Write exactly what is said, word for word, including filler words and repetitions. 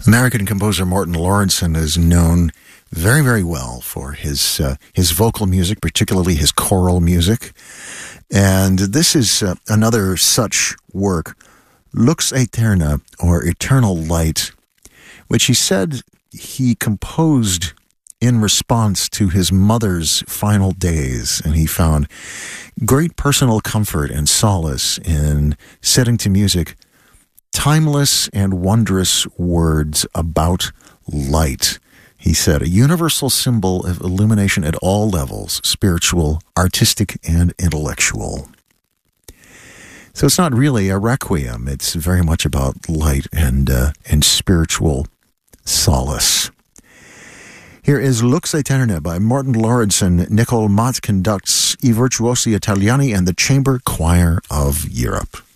American composer Morten Lauridsen is known very, very well for his uh, his vocal music, particularly his choral music. And this is uh, another such work, Lux Aeterna, or Eternal Light, which he said he composed in response to his mother's final days. And he found great personal comfort and solace in setting to music timeless and wondrous words about light. He said, a universal symbol of illumination at all levels, spiritual, artistic, and intellectual. So it's not really a requiem. It's very much about light and uh, and spiritual solace. Here is Lux Aeterna by Morten Lauridsen. Nicole Mott conducts I Virtuosi Italiani and the Chamber Choir of Europe.